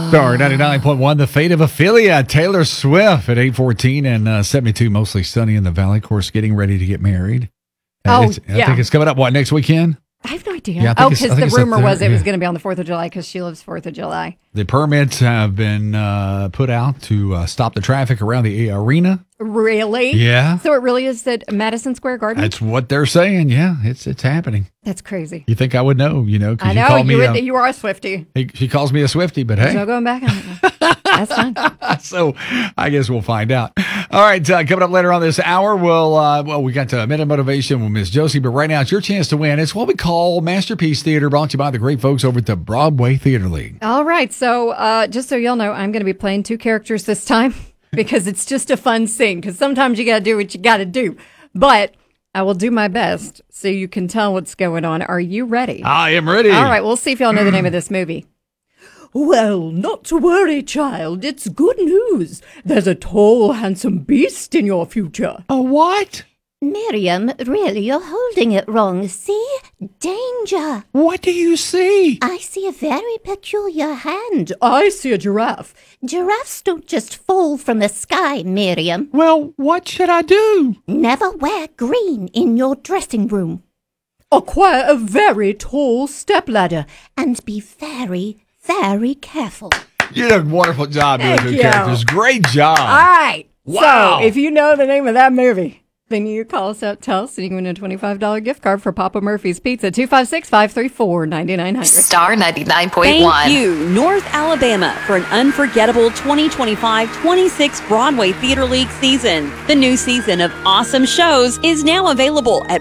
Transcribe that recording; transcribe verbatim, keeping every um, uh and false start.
Star ninety-nine point one, The Fate of Ophelia, Taylor Swift at eight fourteen and uh, seventy-two, mostly sunny in the valley. Of course, getting ready to get married. Uh, Oh, it's, I yeah. think it's coming up, what, next weekend? I have no idea. Yeah, I think oh, it's- I because think the it's the rumor was third, it was yeah. going to be on the fourth of July because she lives fourth of July. The permits have been uh, put out to uh, stop the traffic around the arena. Really? Yeah. So it really is at Madison Square Garden? That's what they're saying. Yeah, it's it's happening. That's crazy. You think I would know, you know, because I you know. call me You, a, would- you are a Swiftie. he- she calls me a Swiftie, but There's hey. no going back on it. That's fine. So I guess we'll find out. All right, uh, coming up later on this hour, we'll, uh, well, we got uh, Minute Motivation with Miss Josie, but right now it's your chance to win. It's what we call Masterpiece Theater, brought to you by the great folks over at the Broadway Theater League. All right. So uh, just so y'all know, I'm going to be playing two characters this time because it's just a fun scene because sometimes you got to do what you got to do. But I will do my best so you can tell what's going on. Are you ready? I am ready. All right. We'll see if y'all know the name of this movie. Well, not to worry, child. It's good news. There's a tall, handsome beast in your future. A what? Miriam, really, you're holding it wrong. See? Danger. What do you see? I see a very peculiar hand. I see a giraffe. Giraffes don't just fall from the sky, Miriam. Well, what should I do? Never wear green in your dressing room. Acquire a very tall stepladder. And be very, very careful. You did a wonderful job doing Thank two you. characters. Great job. All right. Wow. So if you know the name of that movie, then you call us up, tell us, and you can win a twenty-five dollars gift card for Papa Murphy's Pizza, two five six, five three four, nine nine zero zero. Star ninety-nine point one. Thank you, North Alabama, for an unforgettable twenty twenty-five twenty-six Broadway Theater League season. The new season of awesome shows is now available at